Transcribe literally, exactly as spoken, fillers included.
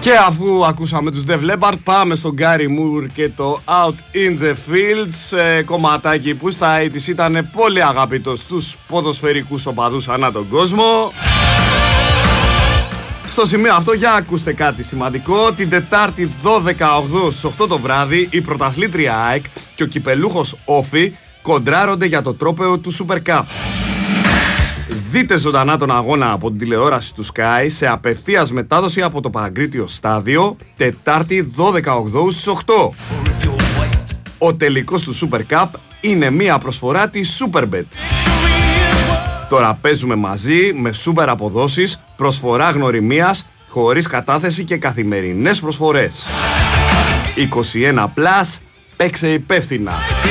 Και αφού ακούσαμε τους Def Leppard, πάμε στον Gary Moore και το Out in the Fields, ε, κομματάκι που στα ογδόντα ήταν πολύ αγαπητό στους ποδοσφαιρικούς οπαδούς ανά τον κόσμο. Στο σημείο αυτό για ακούστε κάτι σημαντικό. Την Τετάρτη δώδεκα οκτώ στις οκτώ το βράδυ η πρωταθλήτρια ΑΕΚ και ο κυπελούχος Όφι κοντράρονται για το τρόπαιο του Super Cup. Δείτε ζωντανά τον αγώνα από την τηλεόραση του Sky σε απευθείας μετάδοση από το Παγκρίτιο Στάδιο Τετάρτη δώδεκα οκτώ στις οκτώ. Ο τελικός του Super Cup είναι μία προσφορά της Superbet. Τώρα παίζουμε μαζί με super αποδόσεις, προσφορά γνωριμίας, χωρίς κατάθεση και καθημερινές προσφορές. είκοσι ένα συν, παίξε υπεύθυνα.